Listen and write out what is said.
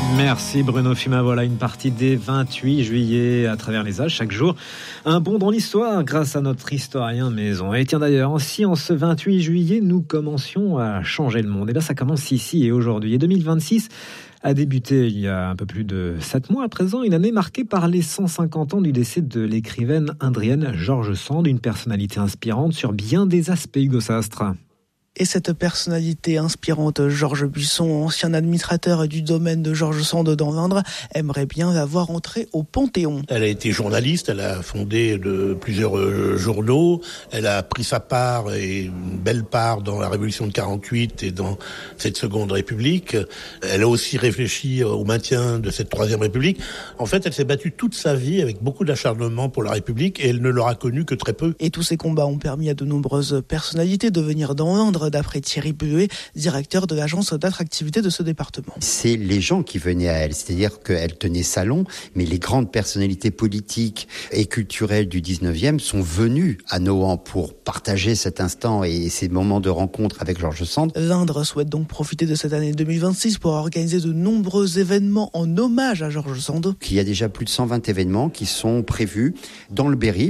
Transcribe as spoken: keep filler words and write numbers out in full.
Merci Bruno Fuma. Voilà une partie des vingt-huit juillet à travers les âges chaque jour. Un bond dans l'histoire grâce à notre historien maison. Et tiens d'ailleurs, si en ce vingt-huit juillet nous commencions à changer le monde, et bien ça commence ici et aujourd'hui. Et deux mille vingt-six a débuté il y a un peu plus de sept mois à présent, une année marquée par les cent cinquante ans du décès de l'écrivaine indrienne George Sand, une personnalité inspirante sur bien des aspects, Hugo Sastre. Et cette personnalité inspirante, Georges Buisson, ancien administrateur du domaine de George Sand dans l'Indre, aimerait bien la voir entrer au Panthéon. Elle a été journaliste, elle a fondé de plusieurs euh, journaux, elle a pris sa part et une belle part dans la Révolution de quarante-huit et dans cette Seconde République. Elle a aussi réfléchi au maintien de cette Troisième République. En fait, elle s'est battue toute sa vie avec beaucoup d'acharnement pour la République et elle ne l'aura connue que très peu. Et tous ces combats ont permis à de nombreuses personnalités de venir dans l'Indre, d'après Thierry Buet, directeur de l'agence d'attractivité de ce département. C'est les gens qui venaient à elle, c'est-à-dire qu'elle tenait salon, mais les grandes personnalités politiques et culturelles du dix-neuvième sont venues à Nohant pour partager cet instant et ces moments de rencontre avec George Sand. L'Indre souhaite donc profiter de cette année deux mille vingt-six pour organiser de nombreux événements en hommage à George Sand. Il y a déjà plus de cent vingt événements qui sont prévus dans le Berry.